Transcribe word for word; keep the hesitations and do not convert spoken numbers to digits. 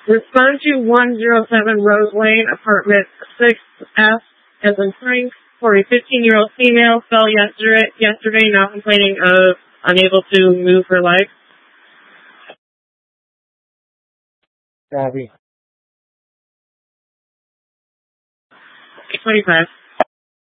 Respond to one oh seven Rose Lane, apartment six F, as in Frank, for a fifteen-year-old female fell yesterday, yesterday, now complaining of unable to move her legs. Copy. twenty-five.